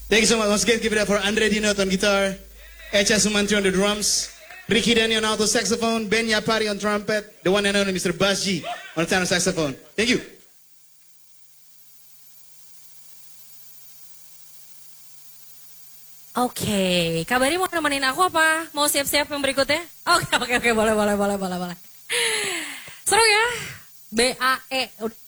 Thank you so much. Once again, give it up for Andre Dinot on guitar, Echa Sumantri on the drums, Ricky Denny on alto saxophone, Ben Yapari on trumpet, the one and only Mr. Buzz G on the tenor saxophone. Thank you. Oke, kabari mau nemenin aku apa? Mau siap-siap yang berikutnya? Oke, boleh. Seru ya? BAE.